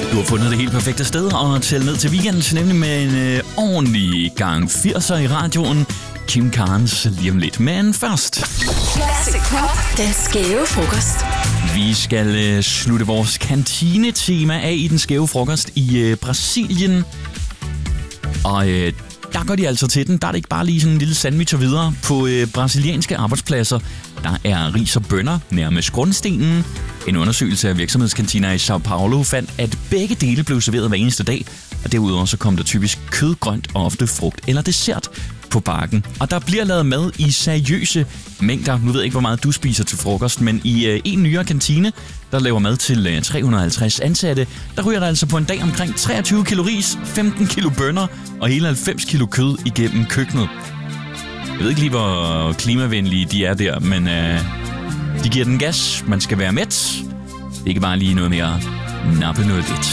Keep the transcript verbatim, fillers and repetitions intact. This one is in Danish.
Du har fundet det helt perfekte sted og tælle ned til weekenden, nemlig med en øh, ordentlig gang firser i radioen. Kim Carnes lige om lidt, men først. Classic Pop, den skæve frokost. Vi skal øh, slutte vores kantine-tema af i den skæve frokost i øh, Brasilien. Og øh, der går de altså til den. Der er det ikke bare lige sådan en lille sandwich og videre. På øh, brasilianske arbejdspladser, der er ris og bønner nærmest grundstenen. En undersøgelse af virksomhedskantiner i São Paulo fandt, at begge dele blev serveret hver eneste dag. Og derudover så kom der typisk kød, grønt og ofte frugt eller dessert på bakken. Og der bliver lavet mad i seriøse mængder. Nu ved jeg ikke, hvor meget du spiser til frokost, men i øh, en nyere kantine, der laver mad til øh, tre hundrede og halvtreds ansatte, der ryger der altså på en dag omkring treogtyve kilo ris, femten kilo bønner og hele halvfems kilo kød igennem køkkenet. Jeg ved ikke lige, hvor klimavenlige de er der, men øh, de giver den gas. Man skal være mæt. Det er ikke bare lige noget mere nappe noget lidt.